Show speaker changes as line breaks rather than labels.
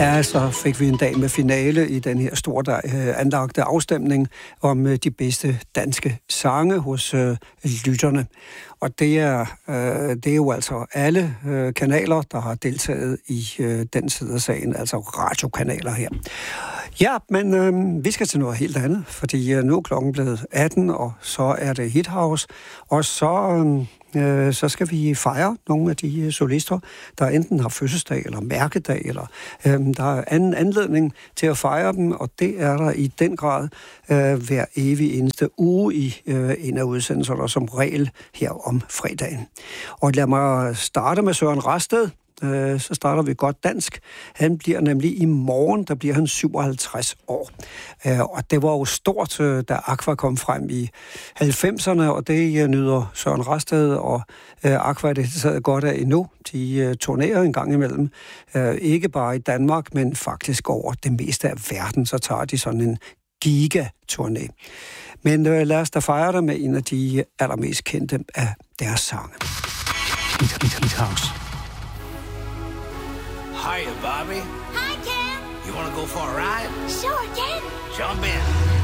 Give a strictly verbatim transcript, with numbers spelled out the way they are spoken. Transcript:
Ja, så fik vi en dag med finale i den her store øh, anlagte afstemning om øh, de bedste danske sange hos øh, lytterne. Og det er, øh, det er jo altså alle øh, kanaler, der har deltaget i øh, den side af sagen, altså radiokanaler her. Ja, men øh, vi skal til noget helt andet, fordi øh, nu er klokken blevet atten, og så er det Hit House, og så... Øh, så skal vi fejre nogle af de solister, der enten har fødselsdag eller mærkedag, eller øh, der er anden anledning til at fejre dem, og det er der i den grad øh, hver evig eneste uge i øh, en af udsendelserne, som regel her om fredagen. Og lad mig starte med Søren Rasted. Så starter vi godt dansk. Han bliver nemlig i morgen, der bliver han syvoghalvtreds år. Og det var jo stort, da Aqua kom frem i halvfemserne, og det nyder Søren Rasted og Aqua er det taget godt af endnu. De turnerer en gang imellem. Ikke bare i Danmark, men faktisk over det meste af verden, så tager de sådan en gigaturné. Men lad os da fejre det med en af de allermest kendte af deres sange. Hit House.
Hiya, Bobby.
Hi, Ken.
You want to go for a ride?
Sure, Ken.
Jump in.